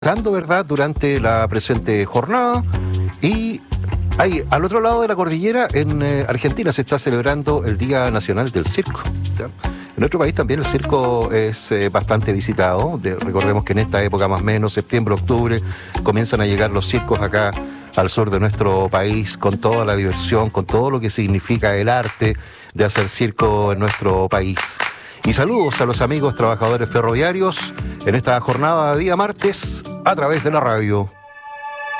Dando verdad durante la presente jornada. Y ahí, al otro lado de la cordillera, en Argentina, se está celebrando el Día Nacional del Circo, ¿ya? En nuestro país también el circo es bastante visitado. Recordemos que en esta época, más o menos, septiembre, octubre, comienzan a llegar los circos acá al sur de nuestro país, con toda la diversión, con todo lo que significa el arte de hacer circo en nuestro país. Y saludos a los amigos trabajadores ferroviarios en esta jornada de día martes a través de la radio.